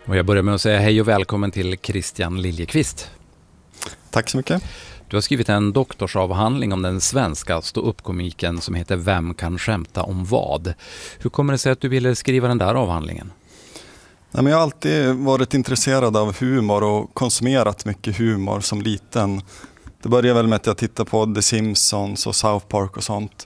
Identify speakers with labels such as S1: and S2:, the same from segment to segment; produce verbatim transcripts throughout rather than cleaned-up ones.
S1: Och jag börjar med att säga hej och välkommen till Christian Liljekvist.
S2: Tack så mycket.
S1: Du har skrivit en doktorsavhandling om den svenska stå-upp-komiken som heter Vem kan skämta om vad? Hur kommer det sig att du ville skriva den där avhandlingen?
S2: Nej, men jag har alltid varit intresserad av humor och konsumerat mycket humor som liten. Det började väl med att jag tittade på The Simpsons och South Park och sånt.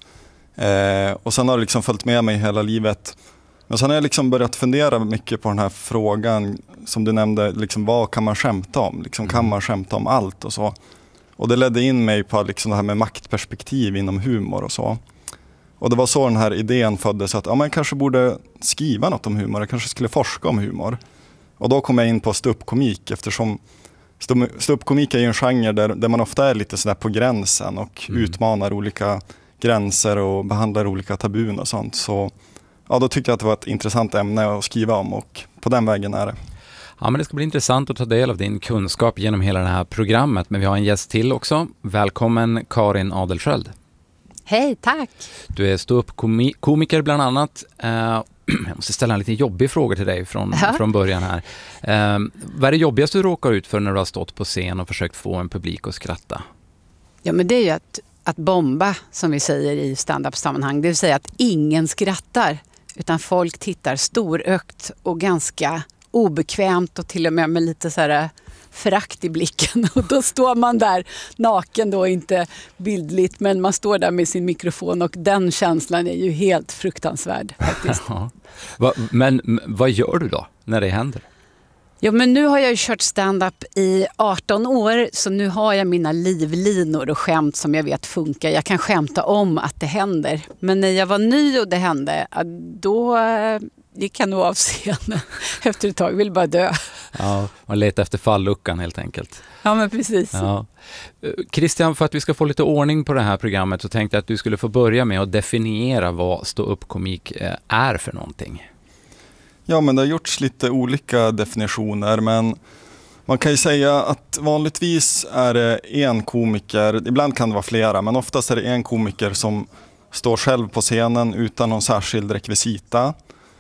S2: Eh, och sen har det liksom följt med mig hela livet. Men sen har jag liksom börjat fundera mycket på den här frågan som du nämnde, liksom, vad kan man skämta om? Liksom, kan man skämta om allt och så? Och det ledde in mig på liksom det här med maktperspektiv inom humor och så. Och det var så den här idén föddes att ja, man kanske borde skriva något om humor, jag kanske skulle forska om humor. Och då kom jag in på stå-upp-komik eftersom stå-upp-komik är ju en genre där, där man ofta är lite sådär på gränsen och mm. utmanar olika gränser och behandlar olika tabun och sånt. Så ja, då tyckte jag att det var ett intressant ämne att skriva om och på den vägen är det.
S1: Ja, men det ska bli intressant att ta del av din kunskap genom hela det här programmet. Men vi har en gäst till också. Välkommen Karin Adelsköld.
S3: Hej, tack.
S1: Du är stå-upp-komiker bland annat. Uh, jag måste ställa en lite jobbig fråga till dig från, ja. från början här. Uh, vad är det jobbigaste du råkar ut för när du har stått på scen och försökt få en publik att skratta?
S3: Ja, men det är ju att, att bomba, som vi säger i stand-up-sammanhang. Det vill säga att ingen skrattar, utan folk tittar storögt och ganska obekvämt och till och med med lite så här förakt i blicken. Och då står man där naken då, inte bildligt, men man står där med sin mikrofon och den känslan är ju helt fruktansvärd faktiskt.
S1: Ja. Va, men vad gör du då när det händer?
S3: Ja, men nu har jag ju kört stand-up i arton år, så nu har jag mina livlinor och skämt som jag vet funkar. Jag kan skämta om att det händer. Men när jag var ny och det hände, då gick jag nog av scenen efter ett tag. Jag vill bara dö.
S1: Ja, man letar efter falluckan helt enkelt.
S3: Ja, men precis.
S1: Ja. Christian, för att vi ska få lite ordning på det här programmet så tänkte jag att du skulle få börja med att definiera vad stå-upp-komik är för någonting.
S2: Ja, men det har gjorts lite olika definitioner, men man kan ju säga att vanligtvis är det en komiker, ibland kan det vara flera, men oftast är det en komiker som står själv på scenen utan någon särskild rekvisita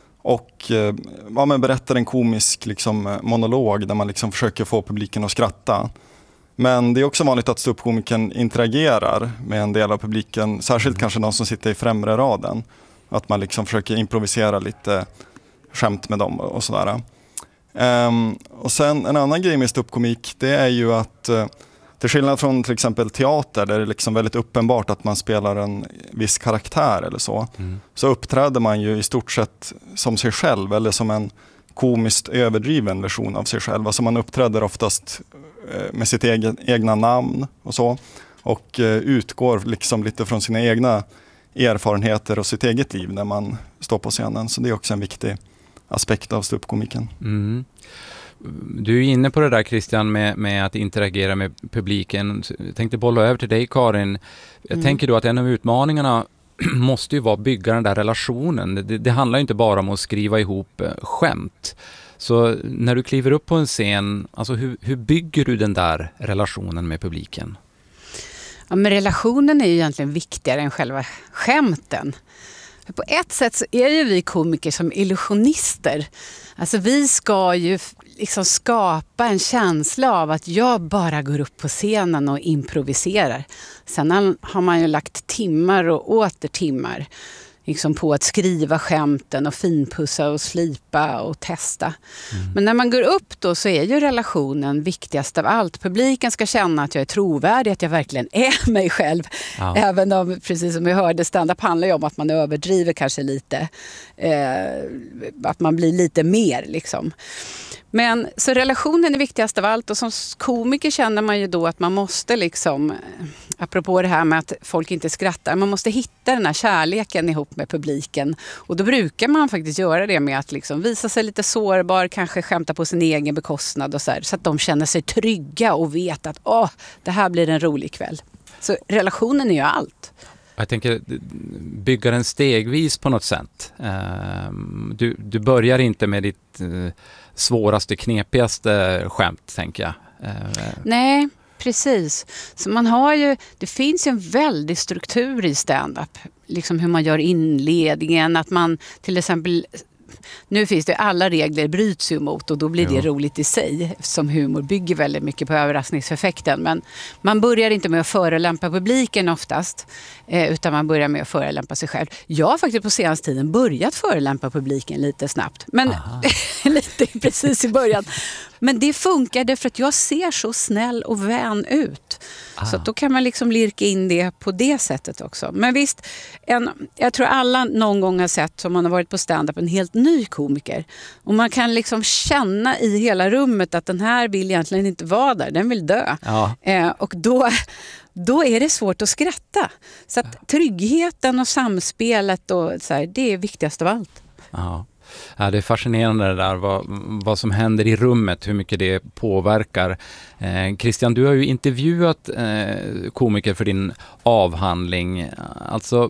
S2: och ja, men berättar en komisk liksom, monolog där man liksom försöker få publiken att skratta. Men det är också vanligt att stå-upp-komikern interagerar med en del av publiken, särskilt kanske någon som sitter i främre raden, att man liksom försöker improvisera lite skämt med dem och sådär. Um, och sen en annan grej med stå-upp-komik, det är ju att uh, till skillnad från till exempel teater där det är liksom väldigt uppenbart att man spelar en viss karaktär eller så, mm. så uppträder man ju i stort sett som sig själv eller som en komiskt överdriven version av sig själv. Alltså man uppträder oftast uh, med sitt egen, egna namn och så och uh, utgår liksom lite från sina egna erfarenheter och sitt eget liv när man står på scenen. Så det är också en viktig aspekt av stå-upp-komiken.
S1: Mm. Du är inne på det där, Christian, med, med att interagera med publiken. Jag tänkte bolla över till dig, Karin. Jag mm. tänker då att en av utmaningarna måste ju vara att bygga den där relationen. Det, det handlar inte bara om att skriva ihop skämt. Så när du kliver upp på en scen, alltså hur, hur bygger du den där relationen med publiken?
S3: Ja, men relationen är ju egentligen viktigare än själva skämten. För på ett sätt så är ju vi komiker som illusionister. Alltså vi ska ju liksom skapa en känsla av att jag bara går upp på scenen och improviserar. Sen har man ju lagt timmar och åter timmar liksom på att skriva skämten och finpussa och slipa och testa. Mm. Men när man går upp då så är ju relationen viktigast av allt. Publiken ska känna att jag är trovärdig, att jag verkligen är mig själv. Ja. Även om, precis som vi hörde, stand-up handlar ju om att man överdriver kanske lite. Eh, att man blir lite mer liksom. Men så relationen är viktigast av allt och som komiker känner man ju då att man måste liksom, apropå det här med att folk inte skrattar, man måste hitta den här kärleken ihop med publiken och då brukar man faktiskt göra det med att liksom visa sig lite sårbar, kanske skämta på sin egen bekostnad och så här, så att de känner sig trygga och vet att åh, det här blir en rolig kväll. Så relationen är ju allt.
S1: Jag tänker bygga den stegvis på något sätt. Du, du börjar inte med ditt svåraste, knepigaste skämt, tänker jag.
S3: Nej, precis. Så man har ju, det finns ju en väldig struktur i stand-up. Liksom hur man gör inledningen, att man till exempel nu finns det alla regler bryts ju mot och då blir det
S1: Jo.
S3: roligt i sig. Som humor bygger väldigt mycket på överraskningseffekten. Men man börjar inte med att förolämpa publiken oftast. Eh, utan man börjar med att förolämpa sig själv. Jag har faktiskt på senaste tiden börjat förolämpa publiken lite snabbt. Men lite precis i början. Men det funkade för att jag ser så snäll och vän ut. Ah. Så att då kan man liksom lirka in det på det sättet också. Men visst, en, jag tror alla någon gång har sett, som man har varit på stand-up, en helt ny komiker. Och man kan liksom känna i hela rummet att den här vill egentligen inte vara där, den vill dö.
S1: Ja.
S3: Eh, och då... Då är det svårt att skratta. Så att tryggheten och samspelet och så här, det är viktigast av allt.
S1: Ja. Ja, det är fascinerande det där, vad, vad som händer i rummet, hur mycket det påverkar. Eh, Christian, du har ju intervjuat eh, komiker för din avhandling. Alltså,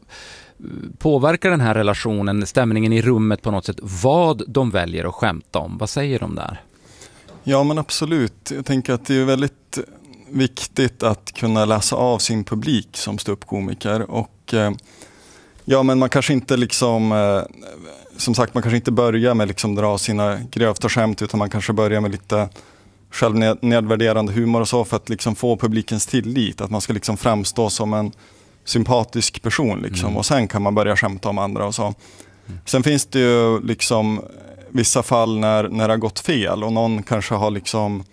S1: påverkar den här relationen, stämningen i rummet på något sätt, vad de väljer att skämta om? Vad säger de där?
S2: Ja, men absolut. Jag tänker att det är väldigt viktigt att kunna läsa av sin publik som ståuppkomiker. Och eh, ja, men man kanske inte liksom... Eh, som sagt, man kanske inte börjar med liksom dra sina grövsta skämt, utan man kanske börjar med lite självnedvärderande humor och så, för att liksom få publikens tillit. Att man ska liksom framstå som en sympatisk person liksom. Mm. Och sen kan man börja skämta om andra och så. Mm. Sen finns det ju liksom vissa fall när, när det har gått fel och någon kanske har liksom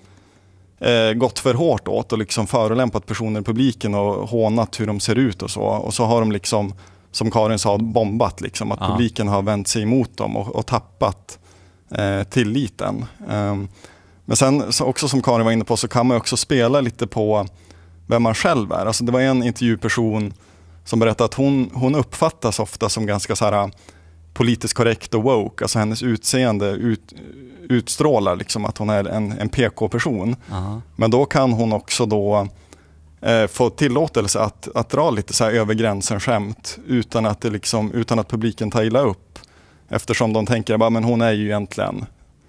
S2: eh, gått för hårt åt och liksom förolämpat personer i publiken och hånat hur de ser ut och så. Och så har de liksom, som Karin sa, bombat liksom, att ja. publiken har vänt sig emot dem och, och tappat eh, tilliten. Um, men sen så också, som Karin var inne på, så kan man också spela lite på vem man själv är. Alltså det var en intervjuperson som berättade att hon, hon uppfattas ofta som ganska så här politiskt korrekt och woke. Alltså hennes utseende ut, utstrålar liksom att hon är en, en P K-person. Uh-huh. Men då kan hon också då eh, få tillåtelse att, att dra lite så här över gränsen skämt utan att, det liksom, utan att publiken tar illa upp. Eftersom de tänker att hon är ju egentligen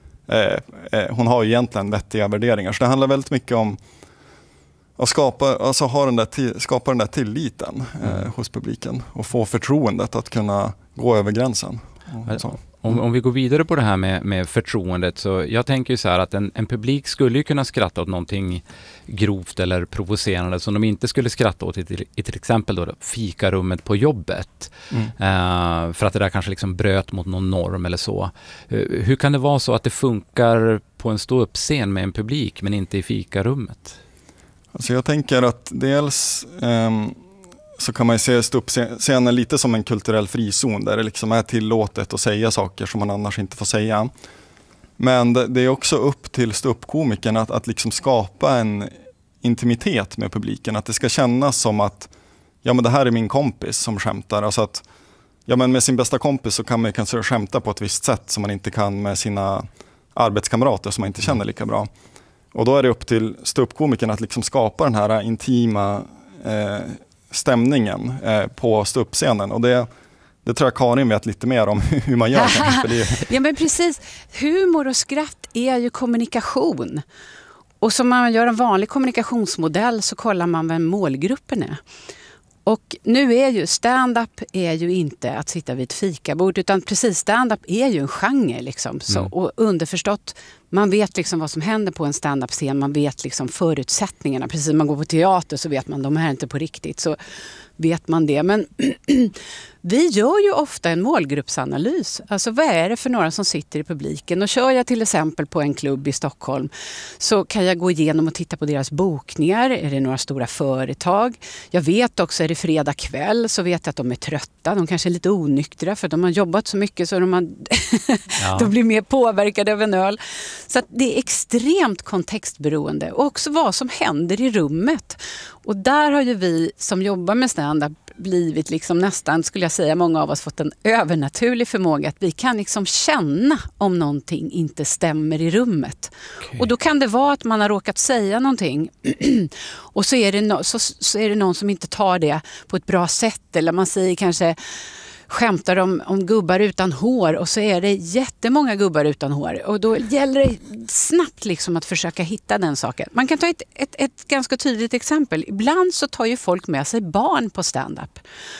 S2: eh, eh, hon har ju egentligen vettiga värderingar. Så det handlar väldigt mycket om att skapa, alltså ha den där till, skapa den där tilliten eh, mm. hos publiken och få förtroendet att kunna gå över gränsen.
S1: Om, om vi går vidare på det här med, med förtroendet, så jag tänker ju så här att en, en publik skulle ju kunna skratta åt någonting grovt eller provocerande som de inte skulle skratta åt i till, i till exempel då fikarummet på jobbet. Mm. Uh, för att det där kanske liksom bröt mot någon norm eller så. Uh, hur kan det vara så att det funkar på en ståuppscen med en publik men inte i fikarummet?
S2: Alltså jag tänker att dels um, så kan man ju se ståuppscenen lite som en kulturell frizon där det liksom är tillåtet att säga saker som man annars inte får säga. Men det, det är också upp till ståuppkomikern att, att liksom skapa en intimitet med publiken. Att det ska kännas som att ja, men det här är min kompis som skämtar. Alltså att ja, men med sin bästa kompis så kan man kanske skämta på ett visst sätt som man inte kan med sina arbetskamrater som man inte känner lika bra. Och då är det upp till ståuppkomikern att liksom skapa den här intima eh, stämningen eh, på ståuppscenen. Och det, det tror jag Karin vet lite mer om hur man gör. För det...
S3: Ja, men precis. Humor och skratt är ju kommunikation. Och som man gör en vanlig kommunikationsmodell så kollar man vem målgruppen är. Och nu är ju stand-up är ju inte att sitta vid ett fikabord, utan precis stand-up är ju en genre liksom. Så, mm. Och underförstått, man vet liksom vad som händer på en stand-up-scen, man vet liksom förutsättningarna. Precis som man går på teater så vet man, de här är inte på riktigt, så vet man det. Men vi gör ju ofta en målgruppsanalys. Alltså vad är det för några som sitter i publiken? Och kör jag till exempel på en klubb i Stockholm så kan jag gå igenom och titta på deras bokningar. Är det några stora företag? Jag vet också, är det fredag kväll så vet jag att de är trötta. De kanske är lite onyktra för de har jobbat så mycket så de, har ja. de blir mer påverkade av en öl. Så att det är extremt kontextberoende. Och också vad som händer i rummet. Och där har ju vi som jobbar med stand-up blivit liksom nästan, skulle jag säga, många av oss fått en övernaturlig förmåga att vi kan liksom känna om någonting inte stämmer i rummet. Okay. Och då kan det vara att man har råkat säga någonting och så är, det no- så, så är det någon som inte tar det på ett bra sätt, eller man säger kanske skämtar om, om gubbar utan hår och så är det jättemånga gubbar utan hår och då gäller det snabbt liksom att försöka hitta den saken. Man kan ta ett, ett, ett ganska tydligt exempel. Ibland så tar ju folk med sig barn på stand-up.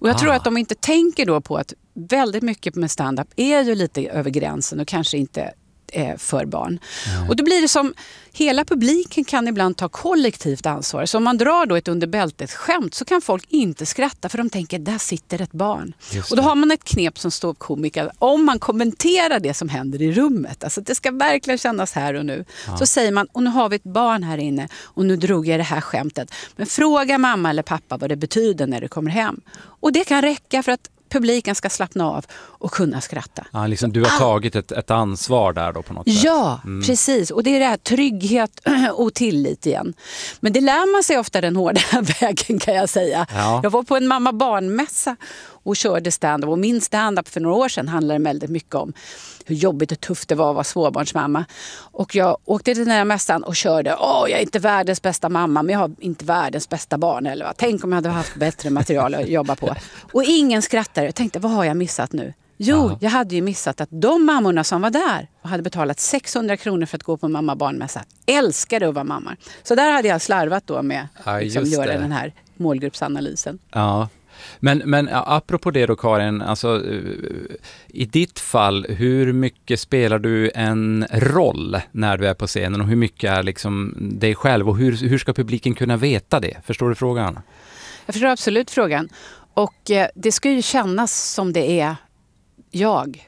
S3: Och jag
S1: Ah.
S3: tror att de inte tänker då på att väldigt mycket med stand-up är ju lite över gränsen och kanske inte eh, för barn.
S1: Nej.
S3: Och då blir det som, hela publiken kan ibland ta kollektivt ansvar. Så om man drar då ett underbältet-skämt så kan folk inte skratta för de tänker, där sitter ett barn.
S1: Just
S3: Och då
S1: det.
S3: har man ett knep som ståuppkomiker, om man kommenterar det som händer i rummet, alltså det ska verkligen kännas här och nu,
S1: Ja.
S3: så säger man, och nu har vi ett barn här inne och nu drog jag det här skämtet. Men fråga mamma eller pappa vad det betyder när du kommer hem. Och det kan räcka för att publiken ska slappna av och kunna skratta.
S1: Ja, liksom du har tagit ett, ett ansvar där då på något sätt.
S3: Ja,
S1: Mm.
S3: precis. Och det är det här trygghet och tillit igen. Men det lär man sig ofta den hårda vägen, kan jag säga.
S1: Ja.
S3: Jag var på en mamma-barnmässa och körde stand-up. Och min stand-up för några år sedan handlade väldigt mycket om hur jobbigt och tufft det var att vara småbarnsmamma. Och jag åkte till den här mässan och körde, åh, jag är inte världens bästa mamma, men jag har inte världens bästa barn. Eller vad? Tänk om jag hade haft bättre material att jobba på. Och ingen skrattade. Jag tänkte, vad har jag missat nu? Jo,
S1: Ja.
S3: jag hade ju missat att de mammorna som var där och hade betalat sexhundra kronor för att gå på mamma-barnmässa älskade att vara mammor. Så där hade jag slarvat då med
S1: Ja,
S3: att liksom,
S1: just
S3: göra
S1: det.
S3: den här målgruppsanalysen.
S1: Ja. Men, men ja, apropå det då Karin, alltså, eh, i ditt fall, hur mycket spelar du en roll när du är på scenen och hur mycket är liksom dig själv och hur, hur ska publiken kunna veta det? Förstår du frågan?
S3: Jag förstår absolut frågan. Och eh, det ska ju kännas som det är jag.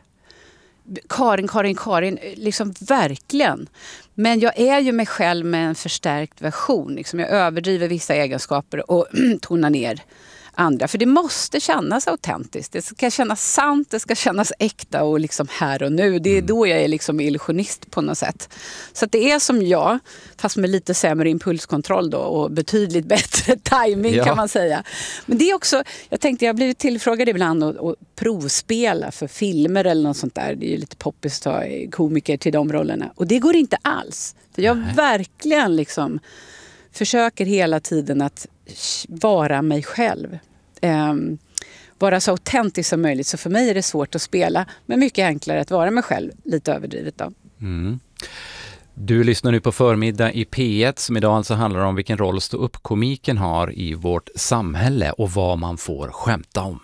S3: Karin, Karin, Karin, liksom verkligen. Men jag är ju mig själv med en förstärkt version. Liksom jag överdriver vissa egenskaper och tonar ner andra. För det måste kännas autentiskt. Det ska kännas sant, det ska kännas äkta och liksom här och nu. Det är då jag är liksom illusionist på något sätt. Så att det är som jag, fast med lite sämre impulskontroll då och betydligt bättre timing
S1: Ja.
S3: kan man säga. Men det är också, jag tänkte jag har blivit tillfrågad ibland att, att provspela för filmer eller något sånt där. Det är ju lite poppis att ta komiker till de rollerna. Och det går inte alls. För jag
S1: Nej.
S3: verkligen liksom försöker hela tiden att vara mig själv. Um, vara så autentisk som möjligt. Så för mig är det svårt att spela, men mycket enklare att vara mig själv. Lite överdrivet då.
S1: Mm. Du lyssnar nu på Förmiddag i P ett som idag alltså handlar om vilken roll stå-upp-komiken har i vårt samhälle och vad man får skämta om.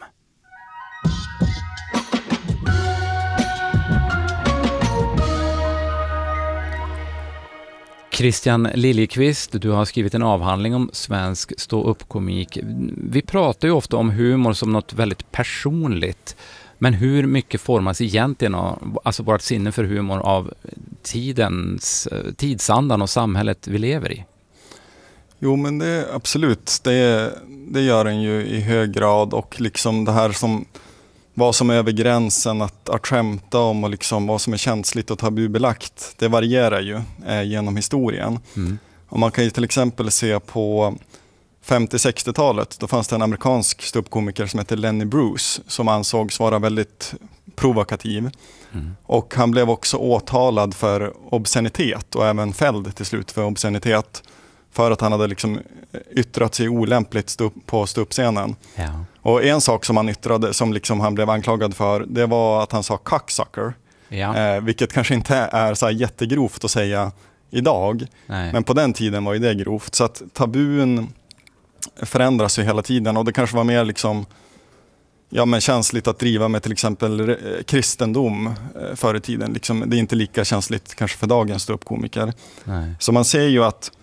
S1: Christian Liljekvist, du har skrivit en avhandling om svensk stå-upp-komik. Vi pratar ju ofta om humor som något väldigt personligt. Men hur mycket formas egentligen av, alltså vårt sinne för humor av tidens, tidsandan och samhället vi lever i?
S2: Jo, men det är absolut. Det, det gör den ju i hög grad. Och liksom det här som vad som är över gränsen att, att skämta om och liksom vad som är känsligt och tabubelagt, det varierar ju eh, genom historien.
S1: Mm.
S2: Och man kan ju till exempel se på femtio-sextiotalet, då fanns det en amerikansk ståuppkomiker som heter Lenny Bruce som ansågs vara väldigt provokativ.
S1: Mm.
S2: Och han blev också åtalad för obscenitet och även fälld till slut för obscenitet för att han hade liksom yttrat sig olämpligt stå, på ståuppscenen.
S1: Ja.
S2: Och en sak som han yttrade, som liksom han blev anklagad för, det var att han sa cocksucker.
S1: Ja.
S2: Eh, vilket kanske inte är så här jättegrovt att säga idag.
S1: Nej.
S2: Men på den tiden var ju det grovt. Så att tabun förändras ju hela tiden. Och det kanske var mer liksom, ja, men känsligt att driva med till exempel eh, kristendom eh, förr i tiden. Liksom, det är inte lika känsligt kanske för dagens ståuppkomiker.
S1: Nej.
S2: Så man ser ju att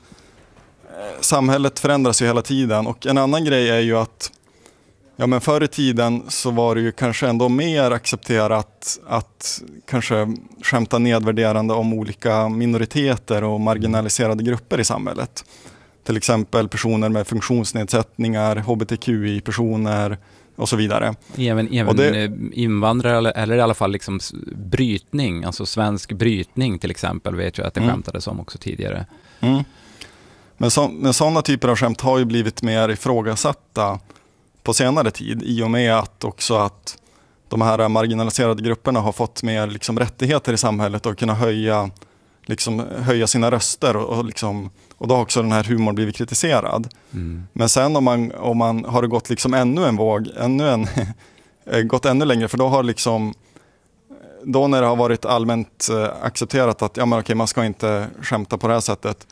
S2: eh, samhället förändras ju hela tiden. Och en annan grej är ju att ja, men förr i tiden så var det ju kanske ändå mer accepterat att kanske skämta nedvärderande om olika minoriteter och marginaliserade grupper i samhället. Till exempel personer med funktionsnedsättningar, H B T Q I-personer och så vidare.
S1: Även, även
S2: Och det-
S1: eh, invandrare eller, eller i alla fall liksom s- brytning, alltså svensk brytning till exempel, vet jag att det
S2: Mm.
S1: skämtades om också tidigare.
S2: Mm. Men, så, men sådana typer av skämt har ju blivit mer ifrågasatta på senare tid i och med att också att de här marginaliserade grupperna har fått mer liksom rättigheter i samhället och kunna höja, liksom, höja sina röster och, och, liksom, och då har också den här humorn blivit kritiserad.
S1: Mm.
S2: Men sen om man, om man har det gått liksom ännu en våg, ännu en, gått ännu längre, för då har liksom då när det har varit allmänt eh, accepterat att ja, men okej, man ska inte skämta på det här sättet,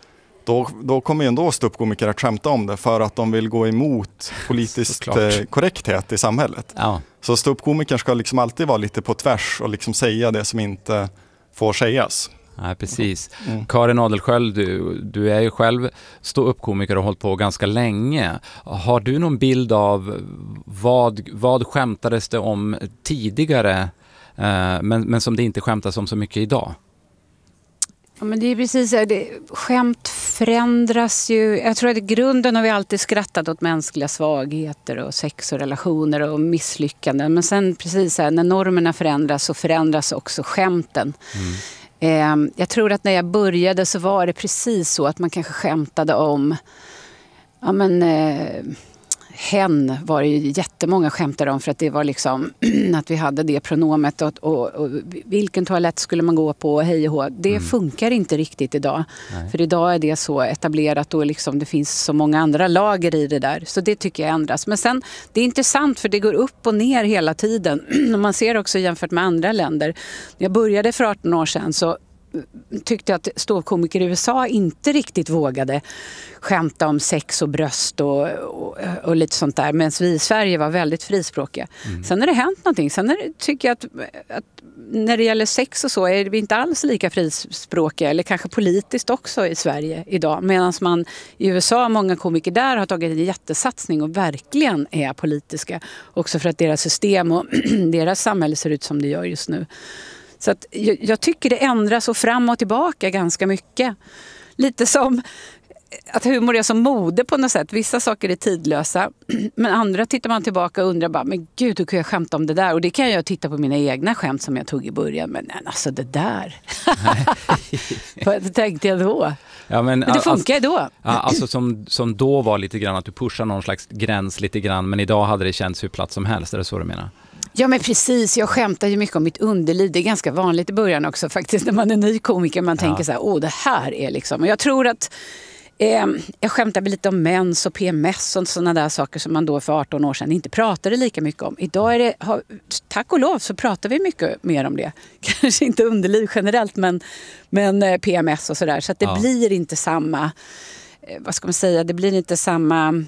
S2: då, då kommer ju ändå ståuppkomiker att skämta om det för att de vill gå emot politisk korrekthet i samhället.
S1: Ja.
S2: Så ståuppkomikern ska liksom alltid vara lite på tvärs och liksom säga det som inte får sägas.
S1: Ja, precis.
S2: Mm.
S1: Karin Adelsköld, du, du är ju själv ståuppkomiker och har hållit på ganska länge. Har du någon bild av vad, vad skämtades det om tidigare eh, men, men som det inte skämtas om så mycket idag?
S3: Ja, men det är precis det. Skämt förändras ju. Jag tror att i grunden har vi alltid skrattat åt mänskliga svagheter och sex och relationer och misslyckanden. Men sen precis här, när normerna förändras så förändras också skämten. Mm. Eh, jag tror att när jag började så var det precis så att man kanske skämtade om ja men eh, hen var det ju jättemånga skämtade om för att det var liksom att vi hade det pronomet och, och, och vilken toalett skulle man gå på och hej och hå. Det mm. funkar inte riktigt idag. Nej. För idag är det så etablerat och liksom det finns så många andra lager i det där. Så det tycker jag ändras. Men sen, det är intressant för det går upp och ner hela tiden. Man ser också jämfört med andra länder. När jag började för arton år sedan så tyckte jag att ståuppkomiker i U S A inte riktigt vågade skämta om sex och bröst och, och, och lite sånt där. Medan vi i Sverige var väldigt frispråkiga. Mm. Sen har det hänt någonting. Sen är det, tycker jag att, att när det gäller sex och så är vi inte alls lika frispråkiga. Eller kanske politiskt också i Sverige idag. Medan man i U S A, många komiker där har tagit en jättesatsning och verkligen är politiska. Också för att deras system och deras samhälle ser ut som det gör just nu. Så att jag, jag tycker det ändras och fram och tillbaka ganska mycket. Lite som att humor är som mode på något sätt. Vissa saker är tidlösa. Men andra tittar man tillbaka och undrar bara, men gud, hur kan jag skämta om det där? Och det kan jag titta på mina egna skämt som jag tog i början. Men alltså det där. Vad tänkte jag då? Ja, men, men det funkar ju då.
S1: Ja, alltså som, som då var lite grann att du pushar någon slags gräns lite grann. Men idag hade det känts hur platt som helst. Är det så du menar?
S3: Ja men precis, jag skämtar ju mycket om mitt underliv. Det är ganska vanligt i början också faktiskt när man är ny komiker. Man tänker ja. så här, åh det här är liksom. Och jag tror att eh, jag skämtar lite om mens och P M S och sådana där saker som man då för arton år sedan inte pratade lika mycket om. Idag är det, har, tack och lov så pratar vi mycket mer om det. Kanske inte underliv generellt men, men eh, P M S och sådär. Så att det ja. blir inte samma, eh, vad ska man säga, det blir inte samma...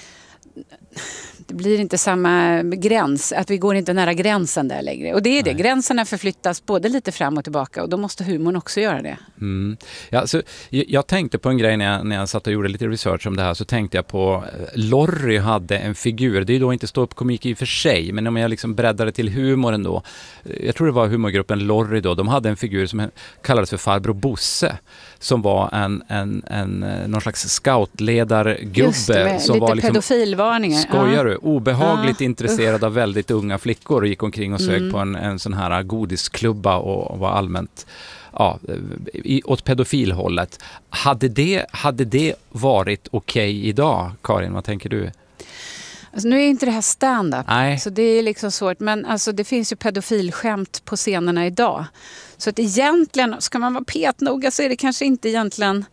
S3: Det blir inte samma gräns, att vi går inte nära gränsen där längre. Och det är det, Nej. gränserna förflyttas både lite fram och tillbaka och då måste humorn också göra det.
S1: Mm. Ja, så jag, jag tänkte på en grej när jag, när jag satt och gjorde lite research om det här så tänkte jag på Lorry hade en figur, det är då inte ståuppkomik i och för sig, men om jag liksom breddade till humoren då, jag tror det var humorgruppen Lorry då, de hade en figur som kallades för Farbror Bosse som var en, en, en någon slags scoutledargubbe.
S3: Just det, med
S1: som
S3: lite
S1: var liksom,
S3: pedofilvarningar.
S1: Skojar du? Obehagligt
S3: ja.
S1: intresserad av väldigt unga flickor och gick omkring och sög
S3: mm.
S1: på en, en sån här godisklubba och var allmänt ja, i, åt pedofilhållet. Hade det, hade det varit okej okay idag, Karin? Vad tänker du?
S3: Alltså, nu är inte det här stand-up,
S1: Nej.
S3: så det är liksom svårt. Men alltså, det finns ju pedofilskämt på scenerna idag. Så att egentligen, ska man vara petnoga så är det kanske inte egentligen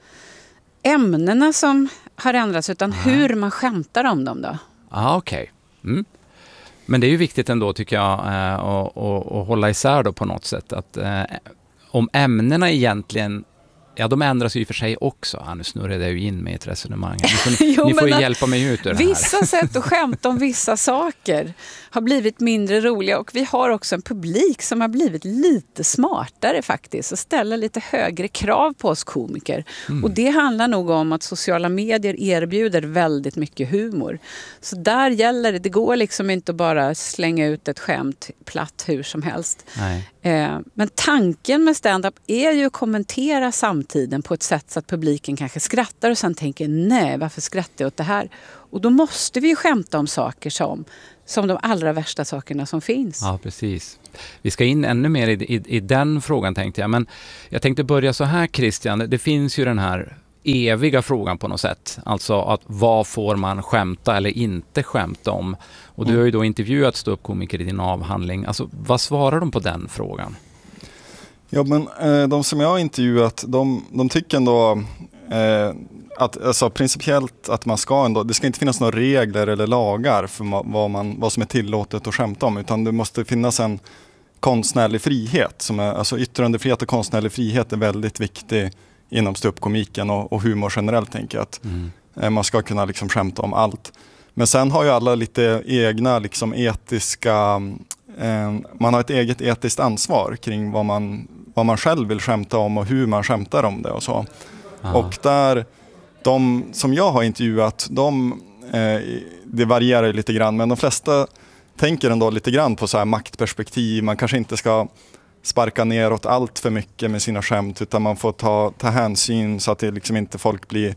S3: ämnena som har ändrats utan Nej. hur man skämtar om dem då.
S1: Ah, okej. Okay. Mm. Men det är ju viktigt ändå tycker jag eh, att, att, att hålla isär då på något sätt. Att, eh, om ämnena egentligen, ja de ändras ju i och för sig också. Ah, nu snurrar jag ju in med ett resonemang. Ni får, jo, ni får ju hjälpa mig ut ur det här.
S3: Vissa sätt att skämta om vissa saker har blivit mindre roliga och vi har också en publik som har blivit lite smartare faktiskt och ställer lite högre krav på oss komiker. Mm. Och det handlar nog om att sociala medier erbjuder väldigt mycket humor. Så där gäller det, det går liksom inte att bara slänga ut ett skämt platt hur som helst.
S1: Nej.
S3: Eh, men tanken med stand-up är ju att kommentera samtiden på ett sätt så att publiken kanske skrattar och sen tänker nej, varför skrattar jag åt det här? Och då måste vi ju skämta om saker som, som de allra värsta sakerna som finns.
S1: Ja, precis. Vi ska in ännu mer i, i, i den frågan tänkte jag. Men jag tänkte börja så här, Christian. Det finns ju den här eviga frågan på något sätt. Alltså att vad får man skämta eller inte skämta om? Och du har ju då intervjuat ståuppkomiker i din avhandling. Alltså vad svarar de på den frågan?
S2: Ja, men eh, de som jag har intervjuat, de, de tycker ändå eh, att alltså, principiellt att man ska ändå, det ska inte finnas några regler eller lagar för vad, man, vad som är tillåtet att skämta om, utan det måste finnas en konstnärlig frihet. Som är, alltså yttrandefrihet och konstnärlig frihet är väldigt viktig inom ståuppkomiken och, och humor generellt, tänker jag att
S1: Mm.
S2: eh, man ska kunna liksom skämta om allt. Men sen har ju alla lite egna liksom etiska, eh, man har ett eget etiskt ansvar kring vad man, vad man själv vill skämta om och hur man skämtar om det och så.
S1: Ja.
S2: Och där, de som jag har intervjuat, de, eh, det varierar ju lite grann, men de flesta tänker ändå lite grann på så här maktperspektiv. Man kanske inte ska sparka neråt allt för mycket med sina skämt, utan man får ta, ta hänsyn så att det liksom inte folk blir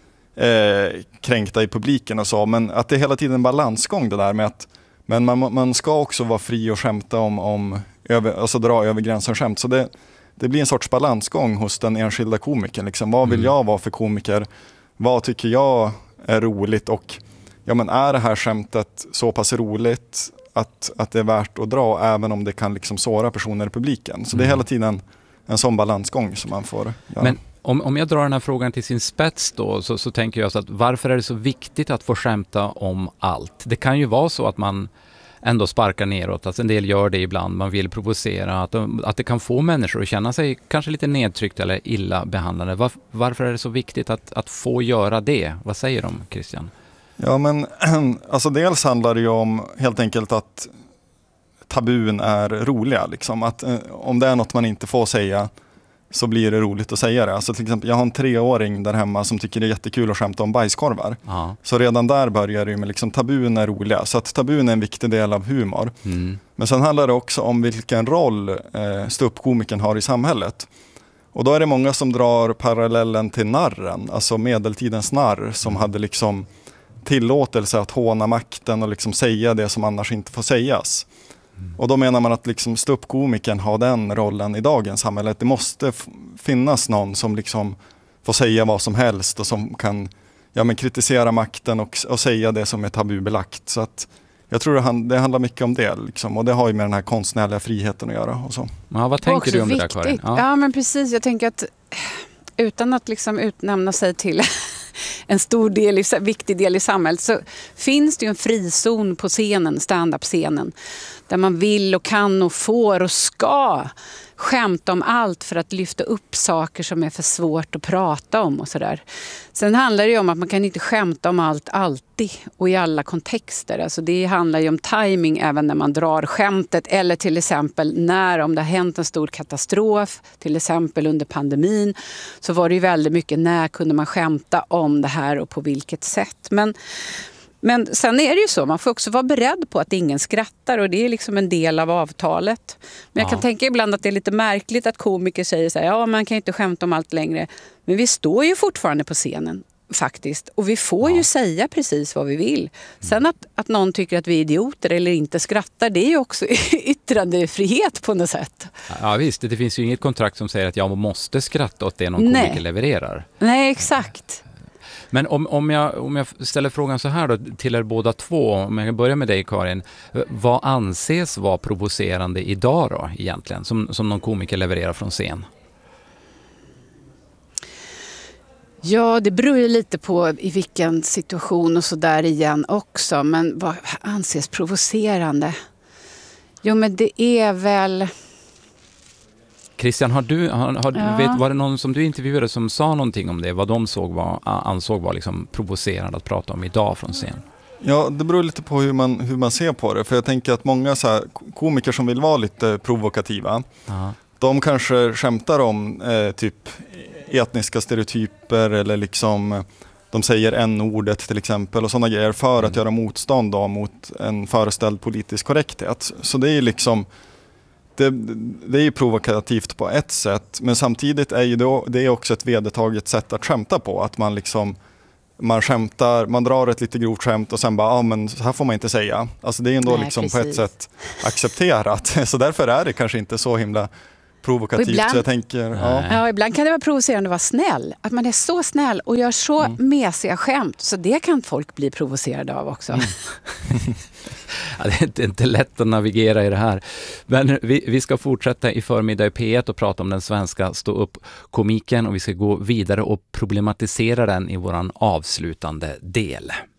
S2: eh, kränkta i publiken och så. Men att det är hela tiden en balansgång det där med att men man, man ska också vara fri och skämta om, om över, alltså dra över gränsen skämt. Så det, det blir en sorts balansgång hos den enskilda komikern. Liksom. Vad vill jag vara för komiker? Vad tycker jag är roligt? Och ja, men är det här skämtet så pass roligt att, att det är värt att dra, även om det kan liksom såra personer i publiken? Så det är hela tiden en sån balansgång som man får göra.
S1: Men om, om jag drar den här frågan till sin spets då, så, så tänker jag så att varför är det så viktigt att få skämta om allt? Det kan ju vara så att man ändå sparkar neråt, att en del gör det ibland, man vill provocera, att, de, att det kan få människor att känna sig kanske lite nedtryckt eller illa behandlade. Var, varför är det så viktigt att, att få göra det? Vad säger de, Christian?
S2: Ja, men alltså dels handlar det ju om helt enkelt att tabun är roliga. Liksom. Att, eh, om det är något man inte får säga så blir det roligt att säga det. Alltså till exempel, jag har en treåring där hemma som tycker det är jättekul att skämta om bajskorvar.
S1: Ja.
S2: Så redan där börjar det ju med liksom, tabun är roliga. Så att tabun är en viktig del av humor.
S1: Mm.
S2: Men sen handlar det också om vilken roll eh, ståuppkomikern har i samhället. Och då är det många som drar parallellen till narren, alltså medeltidens narr som hade liksom tillåtelse att håna makten och liksom säga det som annars inte får sägas. Mm. Och då menar man att liksom ståuppkomikern har den rollen i dagens samhälle. Det måste f- finnas någon som liksom får säga vad som helst och som kan ja, men kritisera makten och, och säga det som är tabubelagt. Så att jag tror det, hand, det handlar mycket om det. Liksom, och det har ju med den här konstnärliga friheten att göra. Och så.
S1: Ja, vad tänker du om
S3: viktigt.
S1: det där, Karin?
S3: Ja. ja, men precis. Jag tänker att utan att liksom utnämna sig till en stor del, i, viktig del i samhället, så finns det ju en frizon på scenen, stand-up-scenen, där man vill och kan och får och ska skämta om allt för att lyfta upp saker som är för svårt att prata om och sådär. Sen handlar det ju om att man kan inte skämta om allt alltid och i alla kontexter. Alltså det handlar ju om timing även när man drar skämtet, eller till exempel när, om det har hänt en stor katastrof, till exempel under pandemin, så var det ju väldigt mycket när kunde man skämta om det här och på vilket sätt. Men Men sen är det ju så, man får också vara beredd på att ingen skrattar, och det är liksom en del av avtalet. Men jag
S1: Ja.
S3: kan tänka ibland att det är lite märkligt att komiker säger så här, ja, man kan ju inte skämta om allt längre. Men vi står ju fortfarande på scenen faktiskt, och vi får
S1: Ja.
S3: ju säga precis vad vi vill. Sen att, att någon tycker att vi är idioter eller inte skrattar, det är ju också yttrandefrihet på något sätt.
S1: Ja visst, det finns ju inget kontrakt som säger att jag måste skratta åt det någon
S3: Nej.
S1: komiker levererar.
S3: Nej, exakt.
S1: Men om, om, jag, om jag ställer frågan så här då, till er båda två, om jag börjar med dig, Karin, vad anses vara provocerande idag då egentligen, som, som någon komiker levererar från scen?
S3: Ja, det beror ju lite på i vilken situation och så där igen också. Men vad anses provocerande? Jo, men det är väl...
S1: Christian, har du, har, har,
S3: Ja.
S1: vet, var det någon som du intervjuade som sa någonting om det? Vad de såg var, ansåg var liksom provocerande att prata om idag från scen?
S2: Ja, det beror lite på hur man, hur man ser på det. För jag tänker att många så här, komiker som vill vara lite provokativa,
S1: Aha.
S2: de kanske skämtar om eh, typ etniska stereotyper, eller liksom de säger en-ordet till exempel och sådana grejer för
S1: Mm.
S2: att göra motstånd då, mot en föreställd politisk korrekthet. Så det är liksom det, det är ju provokativt på ett sätt, men samtidigt är ju det, det är också ett vedertaget sätt att skämta på, att man liksom man skämtar, man drar ett lite grovt skämt och sen bara, ja ah, men så här får man inte säga. Alltså det är ändå
S3: Nej,
S2: liksom på
S3: precis.
S2: ett sätt accepterat. Så därför är det kanske inte så himla provokativt.
S3: Och ibland-
S2: Så jag tänker, ja.
S1: Nej.
S3: Ja, ibland kan det vara provocerande att vara snäll. Att man är så snäll och gör så
S1: Mm.
S3: mesiga skämt. Så det kan folk bli provocerade av också.
S1: Mm. Ja, det är inte, inte lätt att navigera i det här. Men vi, vi ska fortsätta i förmiddag i P ett och prata om den svenska stå-upp-komiken, och vi ska gå vidare och problematisera den i våran avslutande del.